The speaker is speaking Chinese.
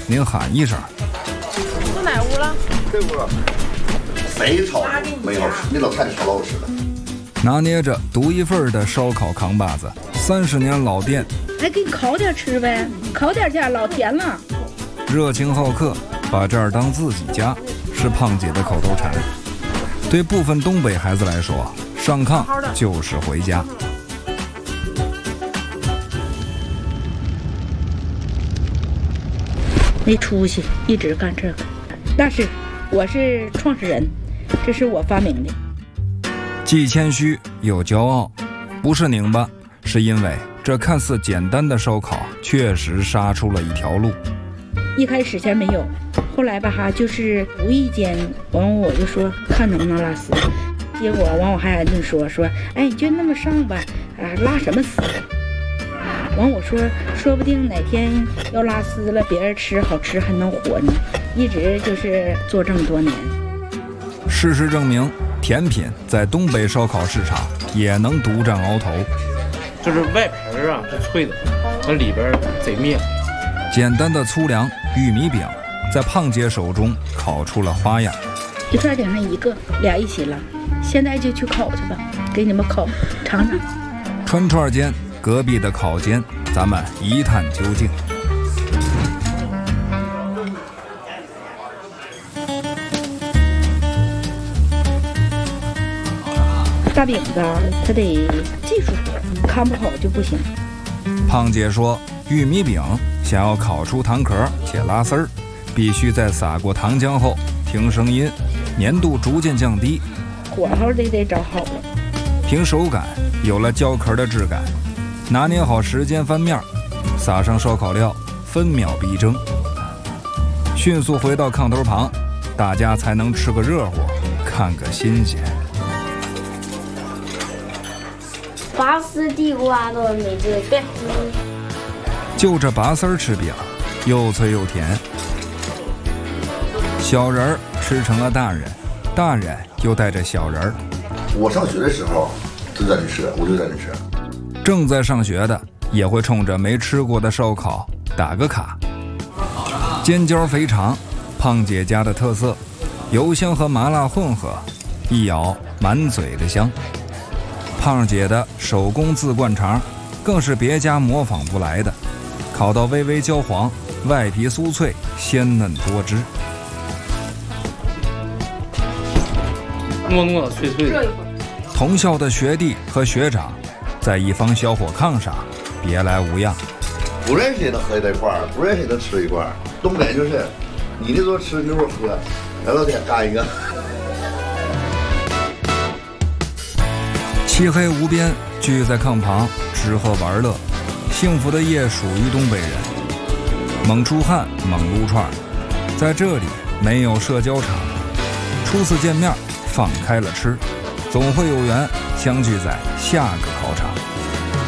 您喊一声。 坐哪屋了？ 这屋了。谁炒没好吃？你老看你炒老吃的。 拿捏着独一份的烧烤扛把子，30年老店， 还给你烤点吃呗，烤点去，老甜了。 热情好客，把这儿当自己家，是胖姐的口头禅。对部分东北孩子来说，上炕就是回家。 没出息，一直干这个。那是，我是创始人，这是我发明的。 既谦虚又骄傲，不是拧巴，是因为这看似简单的烧烤确实杀出了一条路。 一开始前没有，后来吧就是无意间，完我就说看能不能拉丝，结果完我还那说，哎，你就那么上吧，拉什么丝？完我说不定哪天要拉丝了，别人吃好吃还能活呢。一直就是做这么多年。 事实证明，甜品在东北烧烤市场也能独占鳌头。 就是外皮啊是脆的，那里边贼面。 简单的粗粮玉米饼，在胖姐手中烤出了花样。 一串顶上一个，俩一起了。现在就去烤去吧，给你们烤尝尝。 串串间隔壁的烤间，咱们一探究竟。 大饼子它得技术活，看不好就不行。 胖姐说，玉米饼想要烤出糖壳且拉丝儿，必须在撒过糖浆后听声音，粘度逐渐降低， 火候得找好了。 凭手感有了焦壳的质感，拿捏好时间翻面，撒上烧烤料，分秒必争。迅速回到炕头旁，大家才能吃个热乎，看个新鲜。 拔丝地瓜都没这个。 就这拔丝儿吃饼，又脆又甜。小人儿吃成了大人，大人又带着小人儿。 我上学的时候就在这吃，我就在这吃。 正在上学的也会冲着没吃过的烧烤打个卡。尖椒肥肠，胖姐家的特色，油香和麻辣混合，一咬满嘴的香。胖姐的手工自灌肠，更是别家模仿不来的，烤到微微焦黄，外皮酥脆，鲜嫩多汁， 糯糯的脆脆的。 同校的学弟和学长，在一方小火炕上别来无恙。 不认识也能合在一块儿，不认识也能吃一块儿。东北就是，你那桌吃，那桌喝，聊聊天干一个。 漆黑无边，聚在炕旁吃喝玩乐，幸福的夜属于东北人。猛出汗，猛撸串，在这里没有社交场，初次见面放开了吃，总会有缘相聚在下个考场。